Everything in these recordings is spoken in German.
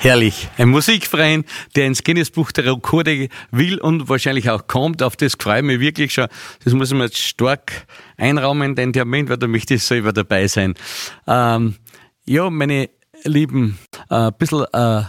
Herrlich. Ein Musikverein, der ins Guinness-Buch der Rekorde will und wahrscheinlich auch kommt. Auf das freue ich mich wirklich schon. Das muss ich mir jetzt stark einraumen, den Termin, weil da möchte ich selber dabei sein. Ja, meine Lieben, ein bisschen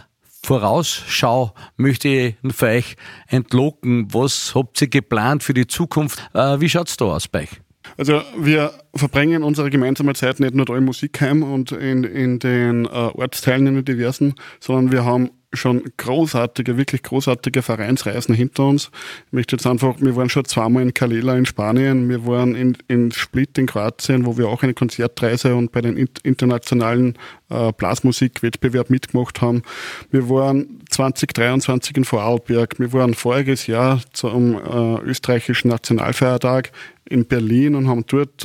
Vorausschau möchte ich für euch entlocken. Was habt ihr geplant für die Zukunft? Wie schaut's da aus bei euch? Also wir verbringen unsere gemeinsame Zeit nicht nur da im Musikheim und in den Ortsteilen in den diversen, sondern wir haben schon wirklich großartige Vereinsreisen hinter uns. Ich möchte jetzt einfach, wir waren schon zweimal in Calella in Spanien, wir waren in Split in Kroatien, wo wir auch eine Konzertreise und bei den internationalen Blasmusikwettbewerb mitgemacht haben. Wir waren 2023 in Vorarlberg, wir waren voriges Jahr zum österreichischen Nationalfeiertag in Berlin und haben dort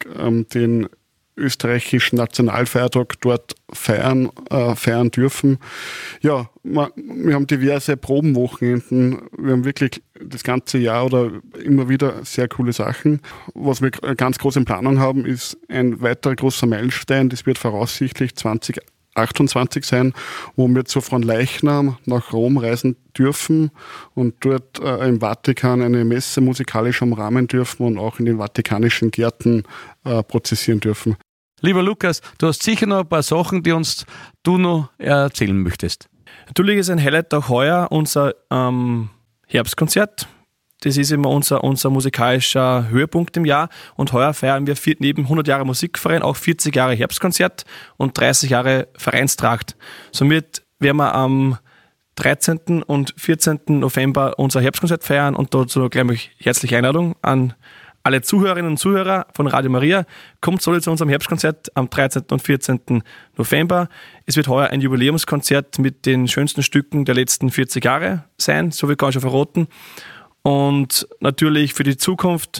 den österreichischen Nationalfeiertag dort feiern dürfen. Ja, wir haben diverse Probenwochenenden. Wir haben wirklich das ganze Jahr oder immer wieder sehr coole Sachen. Was wir ganz groß in Planung haben, ist ein weiterer großer Meilenstein. Das wird voraussichtlich 2028 sein, wo wir zu Fronleichnam nach Rom reisen dürfen und dort im Vatikan eine Messe musikalisch umrahmen dürfen und auch in den vatikanischen Gärten prozessieren dürfen. Lieber Lukas, du hast sicher noch ein paar Sachen, die du noch erzählen möchtest. Natürlich ist ein Highlight auch heuer unser Herbstkonzert. Das ist immer unser musikalischer Höhepunkt im Jahr. Und heuer feiern wir neben 100 Jahre Musikverein auch 40 Jahre Herbstkonzert und 30 Jahre Vereinstrakt. Somit werden wir am 13. und 14. November unser Herbstkonzert feiern und dazu gleich mal herzliche Einladung an alle Zuhörerinnen und Zuhörer von Radio Maria. Kommt so zu unserem Herbstkonzert am 13. und 14. November. Es wird heuer ein Jubiläumskonzert mit den schönsten Stücken der letzten 40 Jahre sein, so viel kann ich schon verraten. Und natürlich für die Zukunft,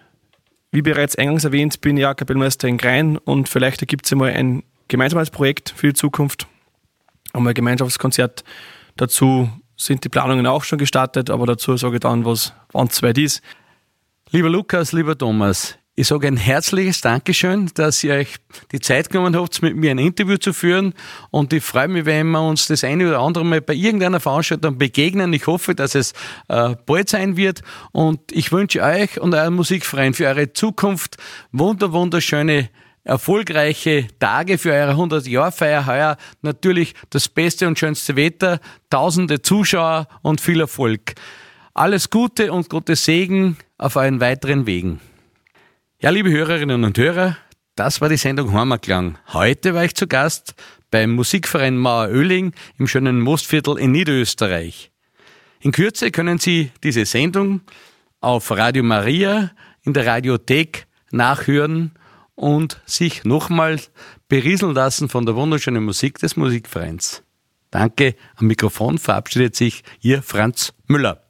wie bereits eingangs erwähnt, bin ich ja Kapellmeister in Grein und vielleicht ergibt es einmal ein gemeinsames Projekt für die Zukunft, einmal ein Gemeinschaftskonzert. Dazu sind die Planungen auch schon gestartet, aber dazu sage ich dann, wann es soweit ist. Lieber Lukas, lieber Thomas, ich sage ein herzliches Dankeschön, dass ihr euch die Zeit genommen habt, mit mir ein Interview zu führen, und ich freue mich, wenn wir uns das eine oder andere Mal bei irgendeiner Veranstaltung begegnen. Ich hoffe, dass es bald sein wird, und ich wünsche euch und euren Musikverein für eure Zukunft wunderschöne, erfolgreiche Tage für eure 100-Jahr-Feier heuer. Natürlich das beste und schönste Wetter, tausende Zuschauer und viel Erfolg. Alles Gute und Gottes Segen auf euren weiteren Wegen. Ja, liebe Hörerinnen und Hörer, das war die Sendung Heimatklang. Heute war ich zu Gast beim Musikverein Mauer-Oehling im schönen Mostviertel in Niederösterreich. In Kürze können Sie diese Sendung auf Radio Maria in der Radiothek nachhören und sich nochmal berieseln lassen von der wunderschönen Musik des Musikvereins. Danke, am Mikrofon verabschiedet sich Ihr Franz Müller.